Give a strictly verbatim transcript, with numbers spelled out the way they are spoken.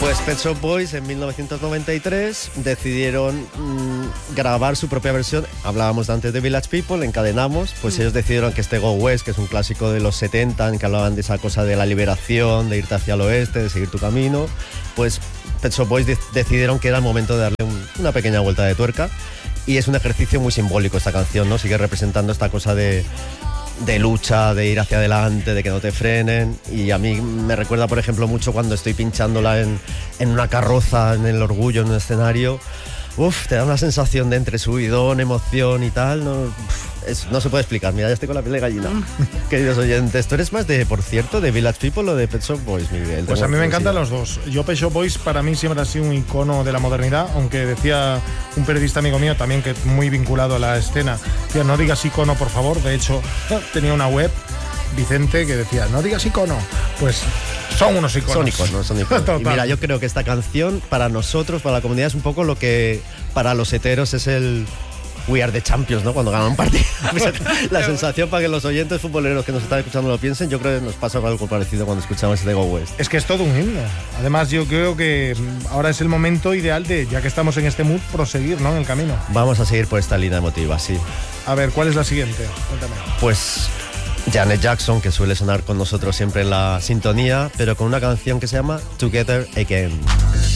Pues Pet Shop Boys en mil novecientos noventa y tres decidieron mmm, grabar su propia versión. Hablábamos antes de Village People, encadenamos, pues mm. ellos decidieron que este Go West, que es un clásico de los setenta, en que hablaban de esa cosa de la liberación, de irte hacia el oeste, de seguir tu camino, pues Pet Shop Boys de- decidieron que era el momento de darle un, una pequeña vuelta de tuerca. Y es un ejercicio muy simbólico esta canción, ¿no? Sigue representando esta cosa de... de lucha, de ir hacia adelante, de que no te frenen. Y a mí me recuerda, por ejemplo, mucho cuando estoy pinchándola en, en una carroza, en el Orgullo, en un escenario. Uf, te da una sensación de entre subidón, emoción y tal. No, uf, es, no se puede explicar. Mira, ya estoy con la piel de gallina. Queridos oyentes, ¿tú eres más de, por cierto, de Village People o de Pet Shop Boys, Miguel? Pues a mí me encantan los dos. Yo, Pet Shop Boys para mí siempre ha sido un icono de la modernidad, aunque decía un periodista amigo mío también que muy vinculado a la escena, decía, no digas icono, por favor. De hecho, tenía una web, Vicente, que decía, no digas icono. Pues son unos iconos. Son iconos, son iconos. Y mira, yo creo que esta canción, para nosotros, para la comunidad, es un poco lo que para los heteros es el We Are the Champions, ¿no? Cuando ganan un partido. La sensación, para que los oyentes futboleros que nos están escuchando lo piensen, yo creo que nos pasa algo parecido cuando escuchamos este Go West. Es que es todo un himno. Además, yo creo que ahora es el momento ideal de, ya que estamos en este mood, proseguir, ¿no?, en el camino. Vamos a seguir por esta línea emotiva, sí. A ver, ¿cuál es la siguiente? Cuéntame. Pues Janet Jackson, que suele sonar con nosotros siempre en la sintonía, pero con una canción que se llama Together Again.